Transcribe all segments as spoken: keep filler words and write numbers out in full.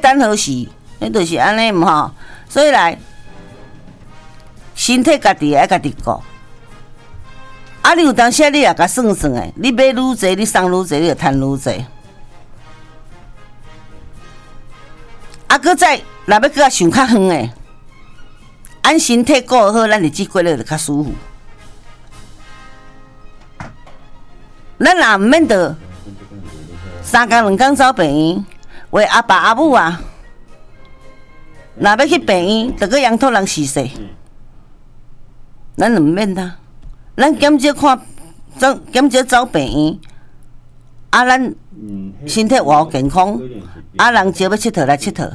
等何时？迄就是安尼嘛吼。所以来，身体家己爱家己顾。啊，你有当时你也甲算算诶，你买愈济，你送愈济，你就趁愈济。啊，搁再若要搁想较远诶，按身体顾好，咱日子过得就较舒服。咱若毋免得三工两工走病院，为阿爸阿母啊，若要去病院，就搁养托人死死。咱毋免啦，咱减少看走，减少走病院，啊，咱身体活健康，啊，人少要佚佗来佚佗。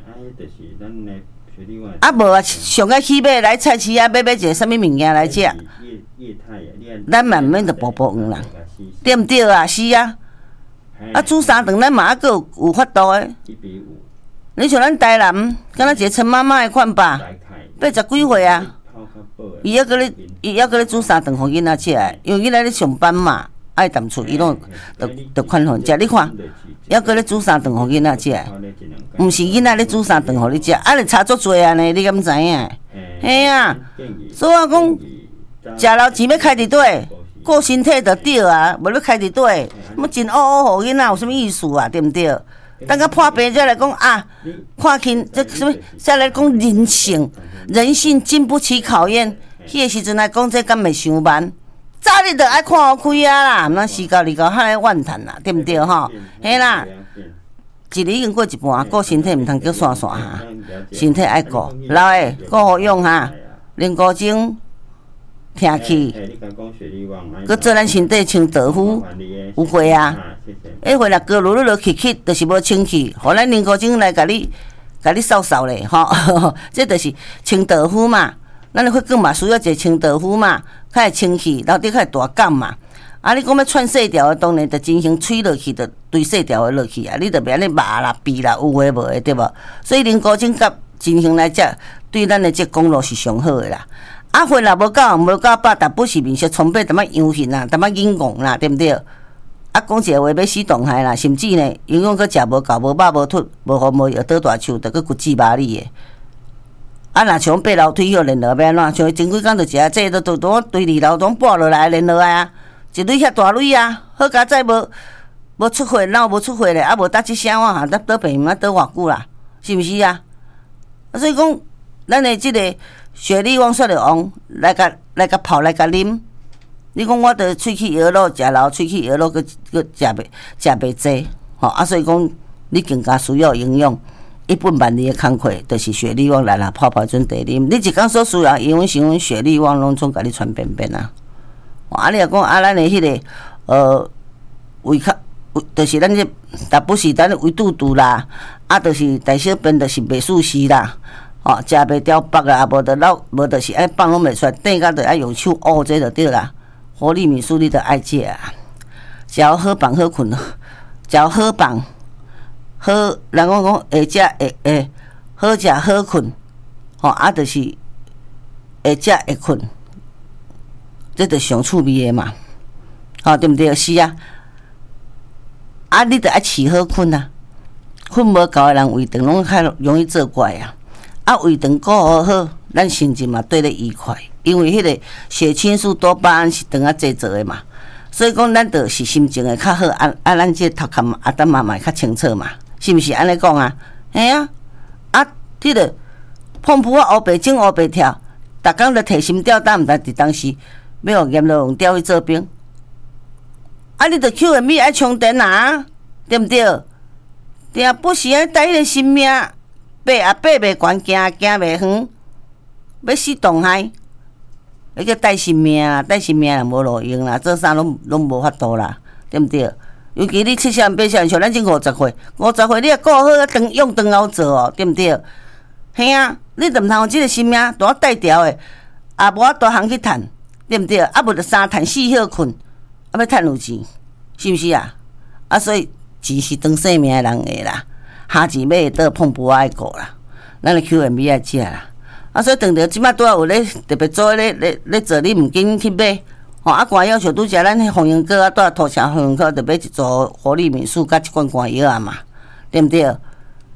啊，无啊，上个起码来菜市啊，买买一个啥物物件来食，咱嘛毋免着步步远啦，对毋对啊？是啊，啊，煮三顿咱嘛还佫有有法度诶。你像咱台南，敢若一个陈妈妈诶款吧，八十几岁啊，伊还佫咧，伊还佫咧煮三顿互囡仔食诶，因为囡仔咧上班嘛，爱淡厝，伊拢着着款互食。你看，还佫咧煮三顿互囡仔食，毋是囡仔咧煮三顿互你食，啊，你差足济安尼，你敢知影？嘿啊，所以我讲，食老钱要开伫底，顾身体就对啊，无要开伫底，要真乌乌互囡仔有啥物意思啊？对毋对？等到破病才来讲啊，看轻这什么？才来讲人性，人性经不起考验。迄个时阵来讲，这敢袂伤慢？早日就爱看好开啊啦，毋通时到你到遐来怨叹啦，对毋对吼？嘿啦，一日已经过一半，顾身体毋通叫散散哈，身体爱顾，老诶顾好用哈，啉古精。听气，佮做咱身体清道夫，有会啊？迄会若过落落落气气，就是无清气，互咱啉古精来甲你，甲你扫扫咧，吼，这就是清道夫嘛。咱的血管嘛需要一个清道夫嘛，较会清气，然后底较会大感嘛。啊，你讲要串细条的，当然着进行吹落去，着堆细条的落去啊。你着袂安尼肉啦、鼻啦，有诶无诶，对无？所以啉古精甲进行来食，对咱的这功劳是上好诶啦。啊，血若无够，无够饱，但不是面色苍白，淡仔阳形啦，淡仔硬戆啦，对毋对？啊，讲一个话要死动害啦，甚至呢，营养佫食无够，无饱无凸，无好无药倒大手，着佫骨质麻利诶。啊，若像爬楼梯迄练落要安怎？像前几工着食啊，这都都都堆二楼拢跋落来练落来啊，一蕊遐大蕊啊，好佳哉无无出血，哪有无出血咧？啊，无搭一声我哈，搭倒病院啊，倒偌久啦？是毋是啊？啊，所以讲，咱的即个。雪莉旺、雪莉旺来甲来甲泡来甲啉，你讲我着喙齿摇落，食老喙齿摇落，佮佮食袂食袂济，吼啊！所以讲你更加需要营养，一本万利的工课，就是雪莉旺来啦泡泡准茶啉。你一工所需要营养成分，雪莉旺拢总甲你传遍遍啊！啊，你若讲啊，咱的迄、那个呃胃较，就是咱这但不是咱的胃肚肚啦，啊，就是大小便就是袂舒适啦。哦，食袂调腹啦，无着老，无着是爱放拢袂出来，等甲着爱用手捂这就对啦。活力敏素你着爱食啊，只要好饭好困，只要好饭好，人讲讲会食会会好食好困，吼啊，就是会食会困，这着上趣味的嘛，吼对毋对？是啊，啊你着爱饲好困啊，困无够的人胃肠拢较容易作怪啊。啊，胃肠顾好好，咱心情嘛对咧愉快，因为迄个血清素、多巴胺是肠仔制造的嘛，所以讲咱就是心情会较好，啊啊，咱这头壳嘛、啊等嘛嘛会较清楚嘛，是毋是安尼讲啊？嘿啊，啊，迄个碰扑啊，黑白肿、黑白跳，逐工着提心吊胆，毋知伫当时要用盐落用吊去做兵，啊，你着 Q M B 爱充电啊，对毋对？对啊，不是爱带迄个性命。爬也爬袂悬，行行袂远，要死动害，迄个带性命啦，带性命也无路用啦，做啥拢拢无法度啦，对毋对？尤其你七岁八岁，像咱这五十岁，五十岁你也顾好啊，长用长后做哦，对毋对？嘿啊，你着毋通有即个性命大带条的，也无法大行去趁，对毋对？啊，无着三趁四休困，啊要趁有钱，是毋是啊？啊，所以钱是当性命的人的啦。下钱买会倒碰不爱顾啦，咱的 Q M B 爱食啦。啊，所以当着即摆拄仔有咧特别做咧咧咧做，你毋紧去买。吼、哦，啊，寒药像拄则咱迄红樱果啊，拄仔涂车红樱果，着买一组活力敏素甲一罐寒药啊嘛，对毋对？啊，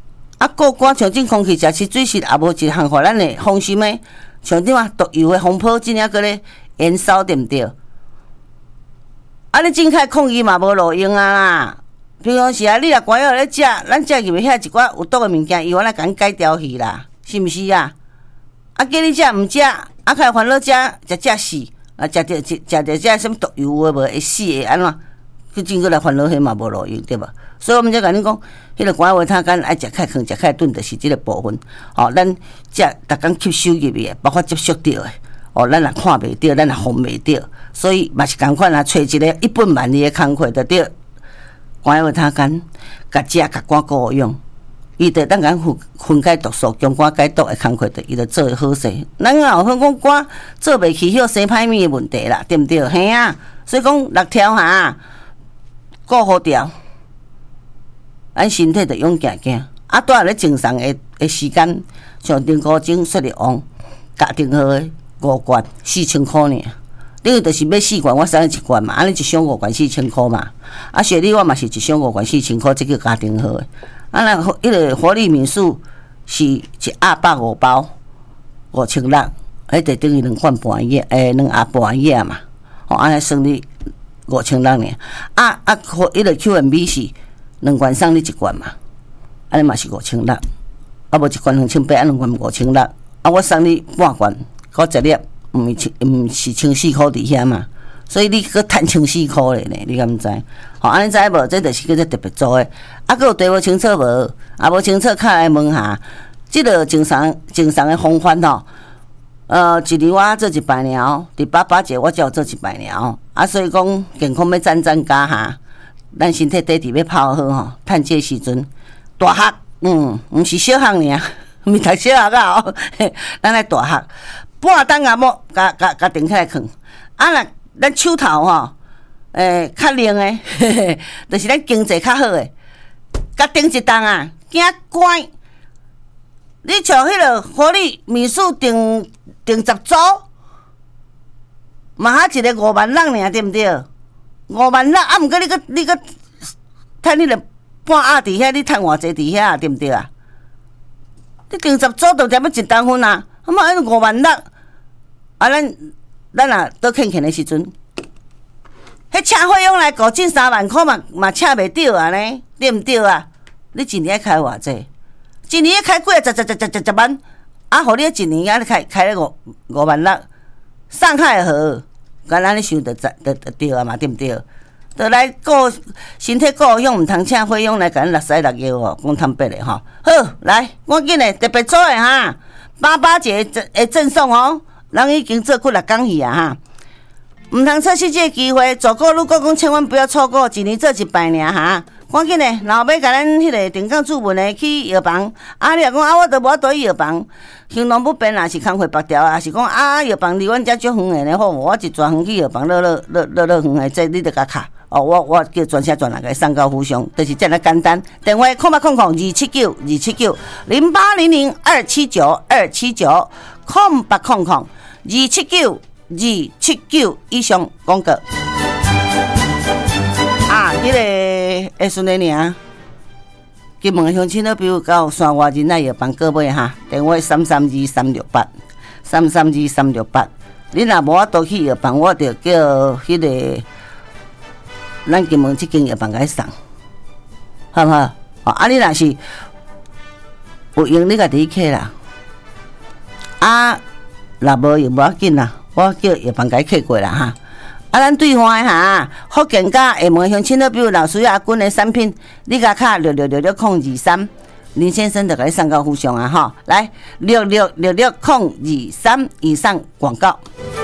啊，过关像种空气食吃水时，也无一项互咱的放心的，像点啊独有的风波，真正个咧燃烧，对毋对？啊，你正开抗议嘛无路用啊啦！平常时啊，你若乖学咧食，咱食入去遐一寡有毒的物件，伊原来甲咱改掉去啦，是毋是啊？啊，叫你食毋食，啊，开烦恼食食食死，啊，食着食食着这什么毒油的无会死会安怎？去真过来烦恼迄嘛无路用，对无？所以我们才甲你讲，迄个乖话他干爱食开康食开炖，就是即个部分。哦，咱食逐工吸收入去的，包括接触到的。哦，咱也看袂到，咱也防袂到，所以嘛是共款啊，找一个一本万利的工课，就对。关话他干，甲食甲肝顾用，伊就当咱分分解毒素、强肝解毒的工课，伊就做好势。咱若有讲肝做袂起，迄生歹面的问题啦，对毋对？嘿啊，所以讲六条哈，顾好调，咱身体就勇行行。啊，拄啊咧正常的的时间，像丁古精、雪粒王、甲定好的五罐四千箍尔。你就是买四罐，我送你一罐嘛，安尼一箱五罐四千箍嘛。啊，雪莉我嘛是一箱五罐四千箍，这叫家庭号的。啊，那迄个活力敏素是一盒百五包，五千六，迄就等于两罐半叶，诶，两盒半叶嘛。哦，安尼算你五千六尔。啊啊，迄个 Q M B 是两罐送你一罐嘛，安尼嘛是五千六。啊，无一罐两千八，啊两罐五千六。啊，我送你半罐，九十粒。毋是毋是千四箍伫遐嘛，所以你搁趁千四箍咧呢，你敢毋知？吼，安尼知无？这就是叫做特别做诶。啊，搁有地无清楚无？啊，无清楚，较来问下。即个正常正常诶方法吼，呃，一年我做一百疗，伫八八节我才有做一百疗。啊，所以讲健康要赞赞加哈，咱身体底底要泡好吼，趁这时阵大学，嗯，毋是小学尔，毋是读小学啊吼，咱来大学。半灯啊，莫甲甲甲定起来放。啊，若咱手头吼，诶、欸，较灵诶，嘿嘿，就是咱经济较好诶，甲定一档啊，惊乖。你像迄个活力米数定定十组，嘛哈一个五万六尔，对毋对？五万六啊，毋过你个你个趁你个半盒伫遐，你趁偌济伫遐，对毋对啊？你定十组就点要一档分啊？啊嘛，迄五万六。啊，咱咱若倒欠欠的时阵，迄车费用来五进三万块嘛嘛请袂着啊呢，对毋对啊？你一年要开偌济？一年要开几啊？十十十十十十万，啊，互你一年啊，你开开咧五五万六，上海好，敢若你想着着着着着啊嘛，对毋对？倒来顾身体顾养，毋通请费用来甲咱六屎六药哦，讲坦白的吼。好，来，赶紧的特别做的哈，八八节会赠送哦。人已经做过六工去啊哈，毋通错失这个机会。做过如果讲千万不要错过，一年做一摆尔哈。赶紧的，然后要甲咱迄个定岗主文的去药房。啊，你若讲啊，我都无倒去药房，行动不便，也是工课白条，也是讲啊，药房离阮遮足远的，好，我一专远去药房，落落落落落远的，这你着甲卡。哦，我我叫专车专人甲送到府上，就是这么简单。电话空八空空二七九二七九零八零零二七九二七九空八空空。二七九二七九以上广告啊！迄、那个会顺的尔，金门乡亲都比如到山外人来药房购买哈，电话三三二三六八三三二三六八。你若无法度去药房，我就叫迄、那个咱金门这间药房来送，好不好？啊，你若是有用，你家己去啦。啊！若无又无要紧啦，我叫药房解客过啦哈。啊，咱对方的哈，福建甲厦门乡亲都比如老师阿军的产品，你甲卡六六六六空二三，林先生就甲你送到府上啊哈。来六六六六空二三以上广告。